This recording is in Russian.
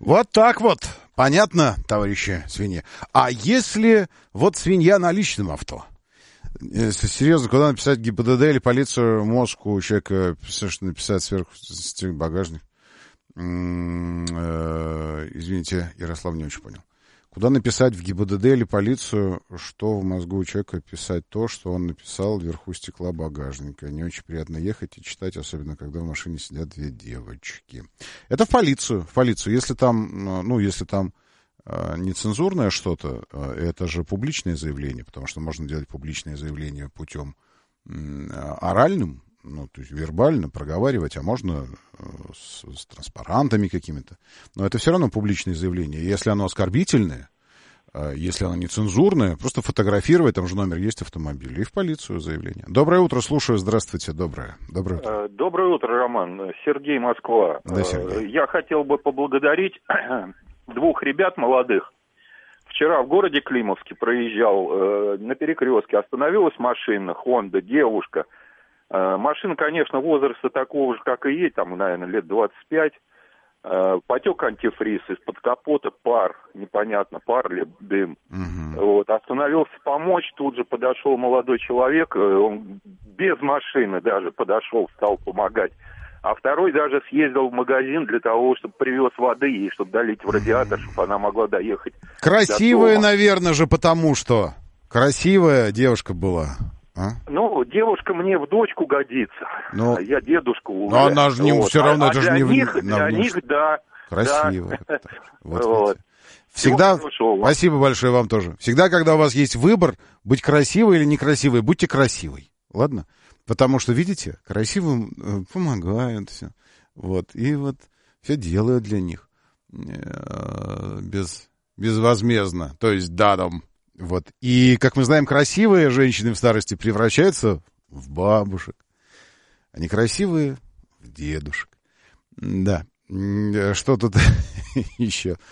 Вот так вот. Понятно, товарищи свиньи. А если вот свинья на личном авто? Серьезно, куда написать ГИБДД или полицию, мозг у человека, написать сверху багажник? Извините, Ярослав не очень понял. Куда написать в ГИБДД или полицию, что в мозгу у человека писать то, что он написал вверху стекла багажника? Не очень приятно ехать и читать, особенно когда в машине сидят две девочки. Это в полицию. Если там, нецензурное что-то, это же публичное заявление, потому что можно делать публичное заявление путем оральным, то есть вербально проговаривать, а можно с транспарантами какими-то. Но это все равно публичное заявление. Если оно оскорбительное, если оно нецензурное, просто фотографировать, там же номер есть автомобиля, и в полицию заявление. Доброе утро, слушаю, здравствуйте, доброе утро. Доброе утро, Роман. Сергей, Москва. Да, Сергей. Я хотел бы поблагодарить двух ребят молодых. Вчера в городе Климовске проезжал, на перекрестке остановилась машина, Honda, девушка. Машина, конечно, возраста такого же, как и ей, там, наверное, лет 25. Потек антифриз, из-под капота пар, непонятно, пар или дым. Вот, остановился помочь, тут же подошел молодой человек, он без машины даже подошел, стал помогать. А второй даже съездил в магазин для того, чтобы привез воды ей, чтобы долить в радиатор, чтобы она могла доехать. Красивая, наверное же, потому что красивая девушка была. А? Девушка мне в дочку годится. Я дедушка уже. Но она же не все равно, это же не для них, да. Красиво. Да. Вот. Всегда, спасибо большое вам тоже. Всегда, когда у вас есть выбор, быть красивой или некрасивой, будьте красивой. Ладно? Потому что, видите, красивым помогают все. И все делают для них. Безвозмездно. То есть даром. И, как мы знаем, красивые женщины в старости превращаются в бабушек, а некрасивые — в дедушек. Да. Что тут еще?